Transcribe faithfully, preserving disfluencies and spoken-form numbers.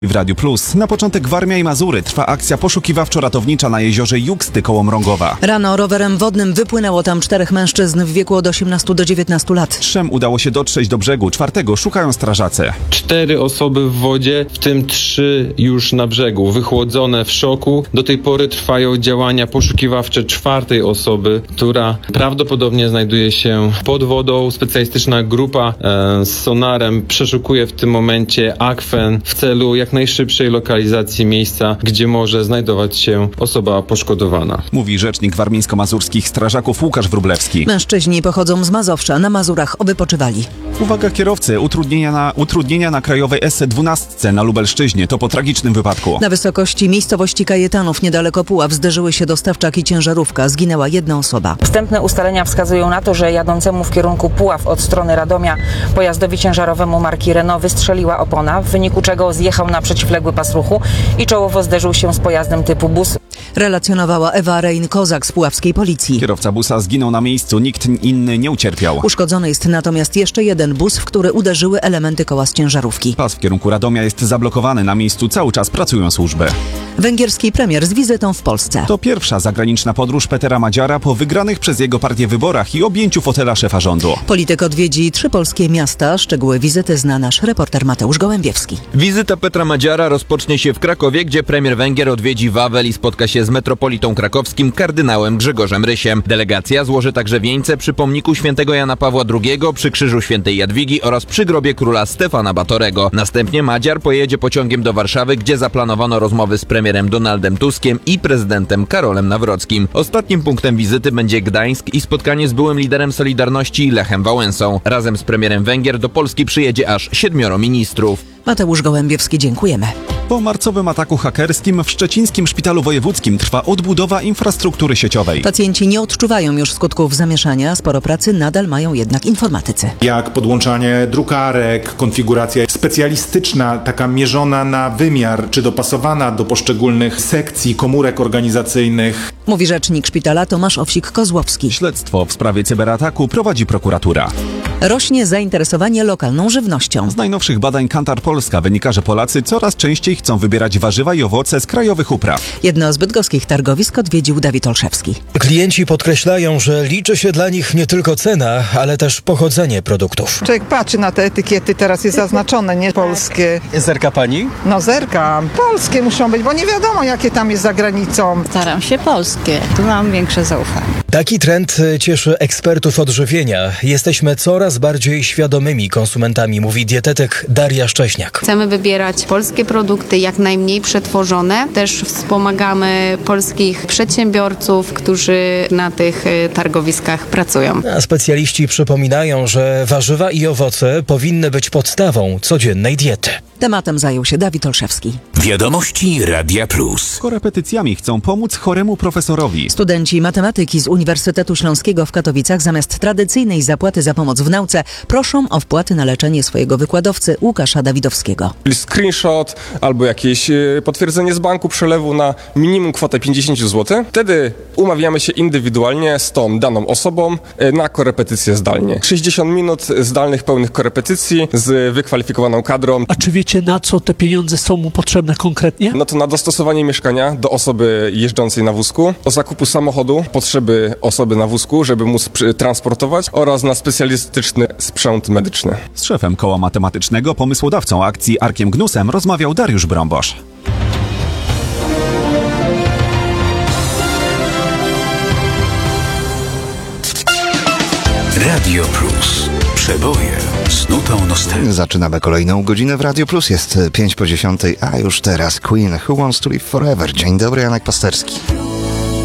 W Radiu Plus na początek Warmia i Mazury trwa akcja poszukiwawczo-ratownicza na jeziorze Jugsty koło Mrągowa. Rano rowerem wodnym wypłynęło tam czterech mężczyzn w wieku od osiemnastu do dziewiętnastu lat. Trzem udało się dotrzeć do brzegu, czwartego szukają strażacy. Cztery osoby w wodzie, w tym trzy już na brzegu, wychłodzone w szoku. Do tej pory trwają działania poszukiwawcze czwartej osoby, która prawdopodobnie znajduje się pod wodą. Specjalistyczna grupa e, z sonarem przeszukuje w tym momencie akwen w celu jak najszybszej lokalizacji miejsca, gdzie może znajdować się osoba poszkodowana. Mówi rzecznik warmińsko-mazurskich strażaków Łukasz Wróblewski. Mężczyźni pochodzą z Mazowsza, na Mazurach wypoczywali. Uwaga kierowcy, utrudnienia na, utrudnienia na krajowej S dwanaście na Lubelszczyźnie. To po tragicznym wypadku. Na wysokości miejscowości Kajetanów niedaleko Puław zderzyły się dostawczak i ciężarówka. Zginęła jedna osoba. Wstępne ustalenia wskazują na to, że jadącemu w kierunku Puław od strony Radomia pojazdowi ciężarowemu marki Renault wystrzeliła opona, w wyniku czego zjechał na przeciwległy pas ruchu i czołowo zderzył się z pojazdem typu bus. Relacjonowała Ewa Rein-Kozak z puławskiej policji. Kierowca busa zginął na miejscu, nikt inny nie ucierpiał. Uszkodzony jest natomiast jeszcze jeden bus, w który uderzyły elementy koła z ciężarówki. Pas w kierunku Radomia jest zablokowany, na miejscu cały czas pracują służby. Węgierski premier z wizytą w Polsce. To pierwsza zagraniczna podróż Petera Madziara po wygranych przez jego partię wyborach i objęciu fotela szefa rządu. Polityk odwiedzi trzy polskie miasta. Szczegóły wizyty zna nasz reporter Mateusz Gołębiewski. Wizyta Petra Madziara rozpocznie się w Krakowie, gdzie premier Węgier odwiedzi Wawel i spotka się z metropolitą krakowskim kardynałem Grzegorzem Rysiem. Delegacja złoży także wieńce przy pomniku świętego Jana Pawła drugiego, przy krzyżu świętej Jadwigi oraz przy grobie króla Stefana Batorego. Następnie Madziar pojedzie pociągiem do Warszawy, gdzie zaplanowano rozmowy z premierem Donaldem Tuskiem i prezydentem Karolem Nawrockim. Ostatnim punktem wizyty będzie Gdańsk i spotkanie z byłym liderem Solidarności Lechem Wałęsą. Razem z premierem Węgier do Polski przyjedzie aż siedmioro ministrów. Mateusz Gołębiewski, dziękujemy. Po marcowym ataku hakerskim w Szczecińskim Szpitalu Wojewódzkim trwa odbudowa infrastruktury sieciowej. Pacjenci nie odczuwają już skutków zamieszania, sporo pracy nadal mają jednak informatycy. Jak podłączanie drukarek, konfiguracja specjalistyczna, taka mierzona na wymiar, czy dopasowana do poszczególnych sekcji, komórek organizacyjnych. Mówi rzecznik szpitala Tomasz Owsik-Kozłowski. Śledztwo w sprawie cyberataku prowadzi prokuratura. Rośnie zainteresowanie lokalną żywnością. Z najnowszych badań Kantar Polska wynika, że Polacy coraz częściej chcą wybierać warzywa i owoce z krajowych upraw. Jedno z bydgoskich targowisk odwiedził Dawid Olszewski. Klienci podkreślają, że liczy się dla nich nie tylko cena, ale też pochodzenie produktów. Człowiek patrzy na te etykiety, teraz jest zaznaczone, nie polskie. Zerka pani? No zerka. Polskie muszą być, bo nie wiadomo jakie tam jest za granicą. Staram się polskie, tu mam większe zaufanie. Taki trend cieszy ekspertów odżywienia. Jesteśmy coraz bardziej świadomymi konsumentami, mówi dietetyk Daria Szcześniak. Chcemy wybierać polskie produkty, jak najmniej przetworzone. Też wspomagamy polskich przedsiębiorców, którzy na tych targowiskach pracują. A specjaliści przypominają, że warzywa i owoce powinny być podstawą codziennej diety. Tematem zajął się Dawid Olszewski. Wiadomości Radia Plus. Korepetycjami chcą pomóc choremu profesorowi. Studenci matematyki z Uniwersytetu Śląskiego w Katowicach zamiast tradycyjnej zapłaty za pomoc w nauce proszą o wpłaty na leczenie swojego wykładowcy Łukasza Dawidowskiego. Screenshot albo jakieś potwierdzenie z banku przelewu na minimum kwotę pięćdziesiąt złotych. Wtedy umawiamy się indywidualnie z tą daną osobą na korepetycję zdalnie. sześćdziesiąt minut zdalnych, pełnych korepetycji z wykwalifikowaną kadrą. A czy wiecie, na co te pieniądze są mu potrzebne konkretnie? No to na dostosowanie mieszkania do osoby jeżdżącej na wózku, do zakupu samochodu, potrzeby osoby na wózku, żeby móc transportować, oraz na specjalistyczny sprzęt medyczny. Z szefem koła matematycznego, pomysłodawcą akcji Arkiem Gnusem rozmawiał Dariusz Brąbosz. Radio Plus. Przeboje z nutą nostalgii. Zaczynamy kolejną godzinę w Radio Plus. Jest pięć po dziesiątej, a już teraz Queen, Who Wants to Live Forever. Dzień dobry, Janek Pasterski.